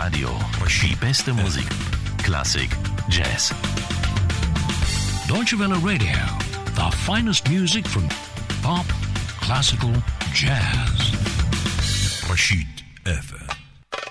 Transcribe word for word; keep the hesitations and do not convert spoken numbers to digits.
Radio. Die beste Musik. Klassik, Jazz. Deutsche Welle Radio. The finest music from pop, classical, jazz. Rashid F M.